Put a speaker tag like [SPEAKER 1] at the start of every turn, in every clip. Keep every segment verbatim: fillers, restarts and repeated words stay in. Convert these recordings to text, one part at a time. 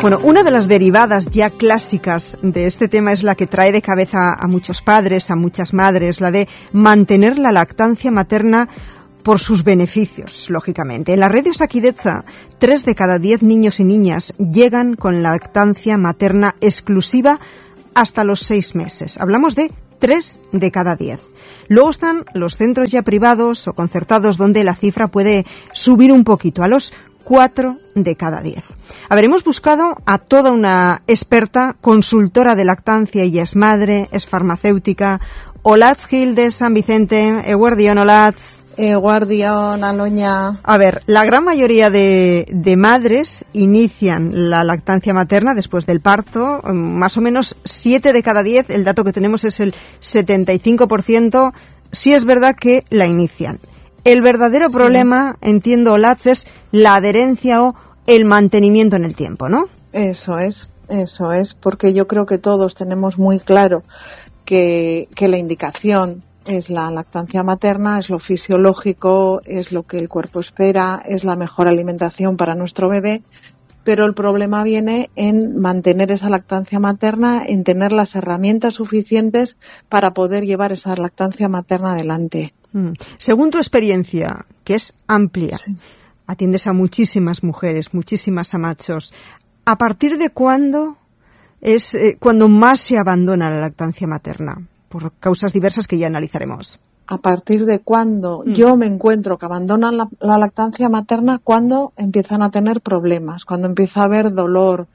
[SPEAKER 1] Bueno, una de las derivadas ya clásicas de este tema es la que trae de cabeza a muchos padres, a muchas madres, la de mantener la lactancia materna por sus beneficios, lógicamente. En la red de Osakidetza, tres de cada diez niños y niñas llegan con lactancia materna exclusiva hasta los seis meses. Hablamos de tres de cada diez. Luego están los centros ya privados o concertados donde la cifra puede subir un poquito, a los cuatro de cada diez. A ver, hemos buscado a toda una experta, consultora de lactancia, ella es madre, es farmacéutica. Olatz Gil de San Vicente, eguerdión, Olatz.
[SPEAKER 2] Eguerdión, Aloña.
[SPEAKER 1] A ver, la gran mayoría de, de madres inician la lactancia materna después del parto, más o menos siete de cada diez, el dato que tenemos es el setenta y cinco por ciento, sí es verdad que la inician. El verdadero sí. problema, entiendo, Olatz, es la adherencia o el mantenimiento en el tiempo, ¿no?
[SPEAKER 2] Eso es, eso es, porque yo creo que todos tenemos muy claro que, que la indicación es la lactancia materna, es lo fisiológico, es lo que el cuerpo espera, es la mejor alimentación para nuestro bebé, pero el problema viene en mantener esa lactancia materna, en tener las herramientas suficientes para poder llevar esa lactancia materna adelante.
[SPEAKER 1] Según tu experiencia, que es amplia, sí. atiendes a muchísimas mujeres, muchísimas amachos, ¿a partir de cuándo es eh, cuando más se abandona la lactancia materna? Por causas diversas que ya analizaremos.
[SPEAKER 2] ¿A partir de cuándo? Mm. Yo me encuentro que abandonan la, la lactancia materna cuando empiezan a tener problemas, cuando empieza a haber dolor,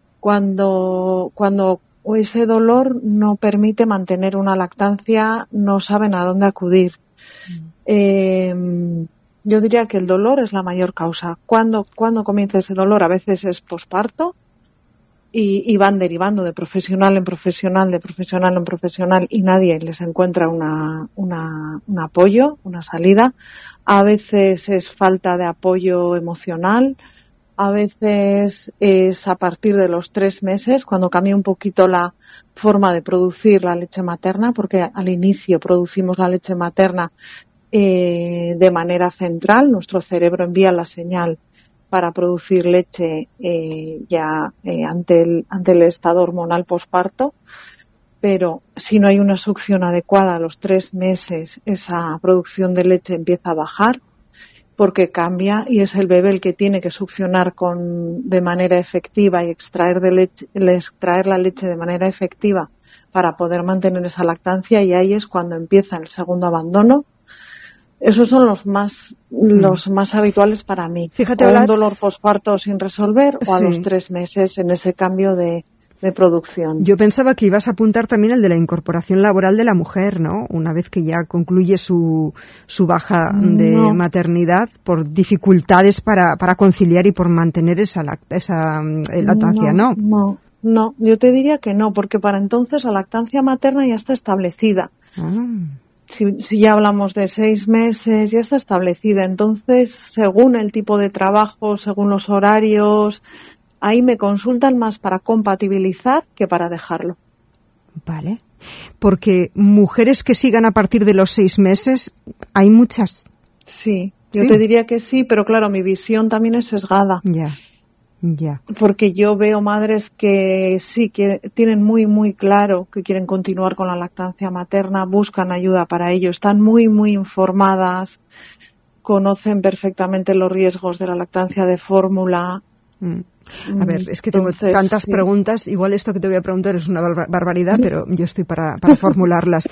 [SPEAKER 2] cuando, cuando ese dolor no permite mantener una lactancia, no saben a dónde acudir. Mm. Eh, yo diría que el dolor es la mayor causa. ¿Cuándo, cuándo comienza ese dolor? A veces es posparto. Y, y van derivando de profesional en profesional, de profesional en profesional y nadie les encuentra una, una, un apoyo, una salida. A veces es falta de apoyo emocional, a veces es a partir de los tres meses cuando cambia un poquito la forma de producir la leche materna, porque al inicio producimos la leche materna eh, de manera central, nuestro cerebro envía la señal para producir leche eh, ya eh, ante el ante el estado hormonal posparto, pero si no hay una succión adecuada a los tres meses, esa producción de leche empieza a bajar porque cambia y es el bebé el que tiene que succionar con de manera efectiva y extraer de leche, extraer la leche de manera efectiva para poder mantener esa lactancia, y ahí es cuando empieza el segundo abandono. Esos son los más los más habituales para mí.
[SPEAKER 1] Fíjate,
[SPEAKER 2] o un
[SPEAKER 1] Olatz,
[SPEAKER 2] dolor posparto sin resolver o a sí. los tres meses en ese cambio de, de producción.
[SPEAKER 1] Yo pensaba que ibas a apuntar también el de la incorporación laboral de la mujer, ¿no? Una vez que ya concluye su su baja de no. maternidad por dificultades para para conciliar y por mantener esa lact- esa eh, lactancia, ¿no?
[SPEAKER 2] No, no, no. Yo te diría que no, porque para entonces la lactancia materna ya está establecida. Ah. Si, si ya hablamos de seis meses, ya está establecida. Entonces, según el tipo de trabajo, según los horarios, ahí me consultan más para compatibilizar que para dejarlo.
[SPEAKER 1] Vale. Porque mujeres que sigan a partir de los seis meses, hay muchas.
[SPEAKER 2] Sí, yo
[SPEAKER 1] ¿Sí?
[SPEAKER 2] te diría que sí, pero claro, mi visión también es sesgada.
[SPEAKER 1] Ya. Ya.
[SPEAKER 2] Porque yo veo madres que sí, que tienen muy, muy claro que quieren continuar con la lactancia materna, buscan ayuda para ello, están muy, muy informadas, conocen perfectamente los riesgos de la lactancia de fórmula.
[SPEAKER 1] Mm. A ver, es que tengo Entonces, tantas sí. preguntas, igual esto que te voy a preguntar es una bar- barbaridad, pero yo estoy para, para formularlas.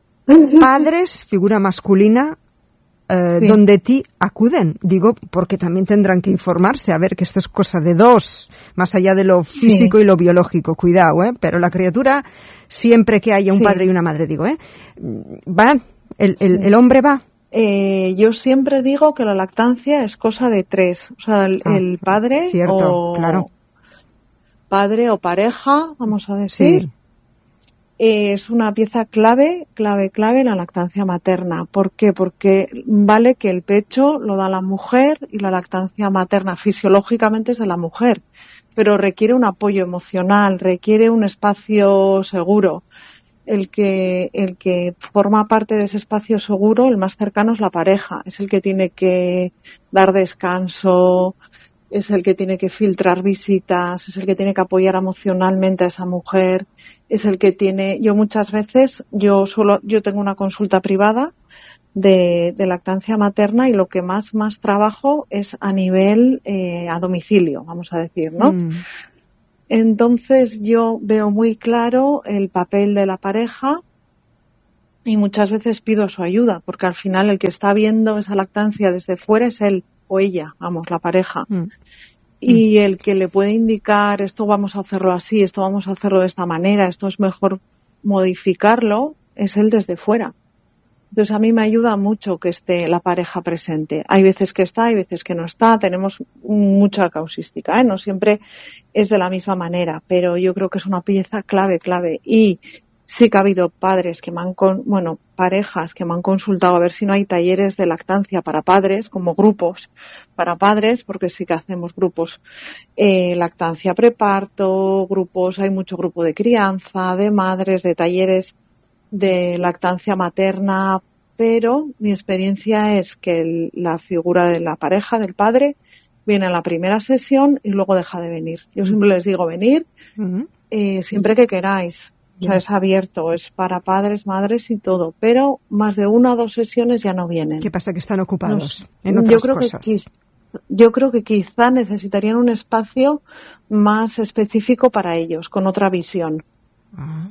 [SPEAKER 1] Padres, figura masculina, Eh, sí. donde ti acuden, digo, porque también tendrán que informarse, a ver, que esto es cosa de dos, más allá de lo físico sí. y lo biológico, cuidado, ¿eh? Pero la criatura, siempre que haya un sí. padre y una madre, digo, ¿eh? Va, el, el, sí. el hombre va.
[SPEAKER 2] Eh, yo siempre digo que la lactancia es cosa de tres, o sea, el, ah, el padre
[SPEAKER 1] cierto,
[SPEAKER 2] o
[SPEAKER 1] claro.
[SPEAKER 2] padre o pareja, vamos a decir. Sí. Es una pieza clave, clave, clave en la lactancia materna. ¿Por qué? Porque vale que el pecho lo da la mujer y la lactancia materna fisiológicamente es de la mujer, pero requiere un apoyo emocional, requiere un espacio seguro. El que, el que forma parte de ese espacio seguro, el más cercano es la pareja, es el que tiene que dar descanso, es el que tiene que filtrar visitas, es el que tiene que apoyar emocionalmente a esa mujer, es el que tiene, yo muchas veces, yo solo, yo tengo una consulta privada de, de lactancia materna y lo que más, más trabajo es a nivel, eh, a domicilio, vamos a decir, ¿no? Mm. Entonces yo veo muy claro el papel de la pareja y muchas veces pido su ayuda, porque al final el que está viendo esa lactancia desde fuera es él o ella, vamos, la pareja. Mm. Y el que le puede indicar esto vamos a hacerlo así, esto vamos a hacerlo de esta manera, esto es mejor modificarlo, es él desde fuera. Entonces a mí me ayuda mucho que esté la pareja presente. Hay veces que está, hay veces que no está, tenemos mucha causística, ¿eh? No siempre es de la misma manera, pero yo creo que es una pieza clave, clave. Y sí que ha habido padres que me han, con, bueno, parejas que me han consultado a ver si no hay talleres de lactancia para padres, como grupos para padres, porque sí que hacemos grupos, eh, lactancia preparto, grupos, hay mucho grupo de crianza, de madres, de talleres de lactancia materna, pero mi experiencia es que el, la figura de la pareja, del padre, viene a la primera sesión y luego deja de venir. Yo siempre les digo venir, uh-huh. eh, siempre que queráis. O sea, es abierto, es para padres, madres y todo, pero más de una o dos sesiones ya no vienen.
[SPEAKER 1] ¿Qué pasa? Que están ocupados no, en otras
[SPEAKER 2] yo creo
[SPEAKER 1] cosas.
[SPEAKER 2] Que, yo creo que quizá necesitarían un espacio más específico para ellos, con otra visión. Ah.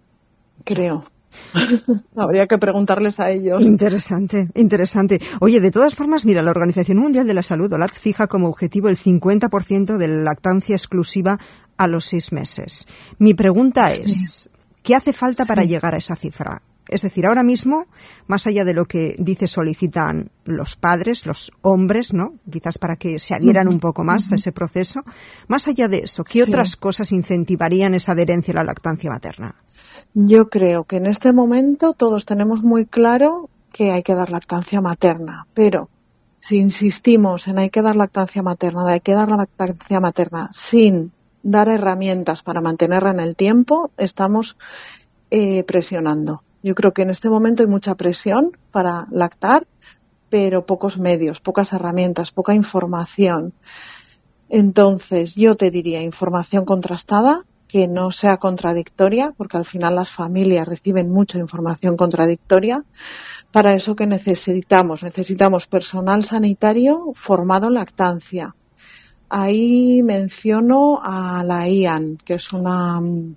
[SPEAKER 2] Creo. Habría que preguntarles a ellos.
[SPEAKER 1] Interesante, interesante. Oye, de todas formas, mira, la Organización Mundial de la Salud, O L A D, fija como objetivo el cincuenta por ciento de la lactancia exclusiva a los seis meses. Mi pregunta sí. es, ¿qué hace falta para sí. llegar a esa cifra? Es decir, ahora mismo, más allá de lo que dice solicitan los padres, los hombres, ¿no? Quizás para que se adhieran un poco más uh-huh. a ese proceso. Más allá de eso, ¿qué sí. otras cosas incentivarían esa adherencia a la lactancia materna?
[SPEAKER 2] Yo creo que en este momento todos tenemos muy claro que hay que dar lactancia materna, pero si insistimos en hay que dar lactancia materna, hay que dar lactancia materna sin dar herramientas para mantenerla en el tiempo, estamos eh, presionando. Yo creo que en este momento hay mucha presión para lactar, pero pocos medios, pocas herramientas, poca información. Entonces, yo te diría información contrastada, que no sea contradictoria, porque al final las familias reciben mucha información contradictoria. Para eso, ¿qué necesitamos? Necesitamos personal sanitario formado en lactancia. Ahí menciono a la I A N, que es una,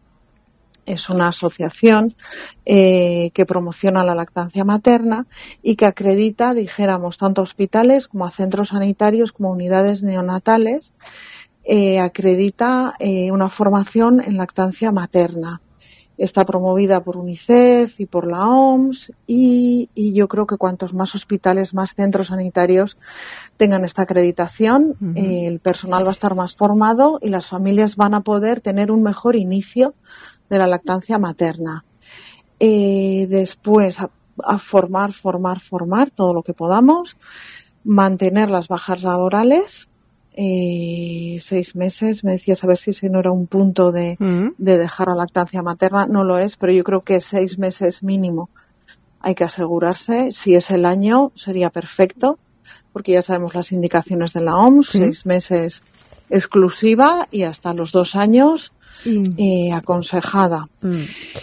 [SPEAKER 2] es una asociación eh, que promociona la lactancia materna y que acredita, dijéramos, tanto a hospitales como a centros sanitarios como unidades neonatales. Eh, acredita eh, una formación en lactancia materna. Está promovida por UNICEF y por la O M S y, y yo creo que cuantos más hospitales, más centros sanitarios tengan esta acreditación, uh-huh. eh, el personal va a estar más formado y las familias van a poder tener un mejor inicio de la lactancia materna. Eh, después, a, a formar, formar, formar todo lo que podamos, mantener las bajas laborales. Eh, seis meses, me decías a ver si ese no era un punto de, mm. de dejar la lactancia materna, no lo es, pero yo creo que seis meses mínimo hay que asegurarse. Si es el año sería perfecto, porque ya sabemos las indicaciones de la O M S, ¿sí? Seis meses exclusiva y hasta los dos años mm. eh, aconsejada. Mm.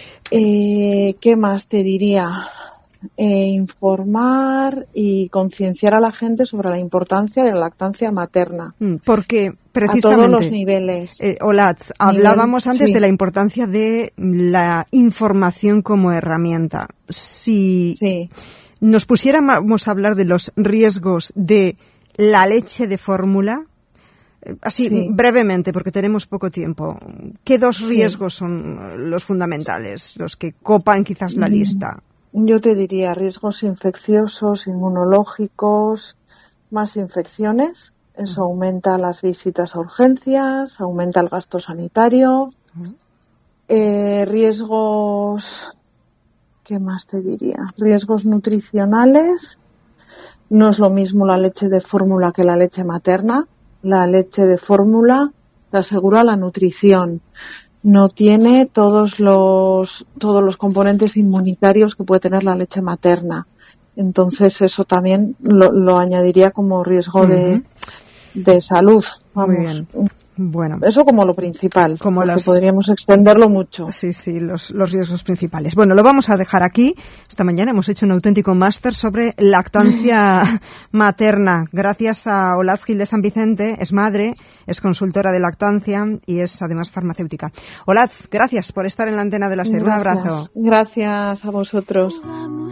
[SPEAKER 2] Eh, ¿qué más te diría? Eh, informar y concienciar a la gente sobre la importancia de la lactancia materna.
[SPEAKER 1] Porque precisamente
[SPEAKER 2] a todos los niveles.
[SPEAKER 1] Eh, Olatz, hablábamos antes sí. de la importancia de la información como herramienta. Si sí. nos pusiéramos a hablar de los riesgos de la leche de fórmula, así sí. brevemente, porque tenemos poco tiempo, ¿qué dos sí. riesgos son los fundamentales, los que copan quizás la mm. lista?
[SPEAKER 2] Yo te diría riesgos infecciosos, inmunológicos, más infecciones. Eso uh-huh. aumenta las visitas a urgencias, aumenta el gasto sanitario. Uh-huh. Eh, riesgos, ¿qué más te diría? Riesgos nutricionales. No es lo mismo la leche de fórmula que la leche materna. La leche de fórmula te asegura la nutrición. No tiene todos los todos los componentes inmunitarios que puede tener la leche materna. Entonces eso también lo, lo añadiría como riesgo uh-huh. de de salud. Vamos.
[SPEAKER 1] Muy bien. Bueno,
[SPEAKER 2] eso como lo principal,
[SPEAKER 1] como las...
[SPEAKER 2] podríamos extenderlo mucho.
[SPEAKER 1] Sí, sí, los, los riesgos principales. Bueno, lo vamos a dejar aquí. Esta mañana hemos hecho un auténtico máster sobre lactancia materna. Gracias a Olaz Gil de San Vicente, es madre, es consultora de lactancia y es además farmacéutica. Olaz, gracias por estar en la antena de la SER. Un abrazo.
[SPEAKER 2] Gracias a vosotros.